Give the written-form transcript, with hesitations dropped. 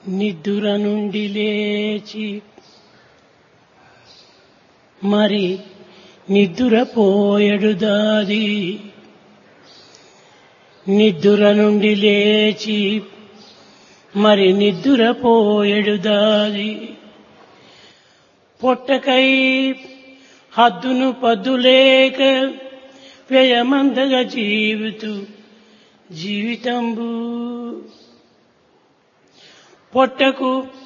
నిద్దుర నుండి లేచి మరి నిద్దురపోయెడు దాది. నిద్దుర నుండి లేచి మరి నిద్దురపోయెడు దాది. పొట్టకై హద్దును పద్దులేక వ్యయమందగ జీవితంబు పొట్టకు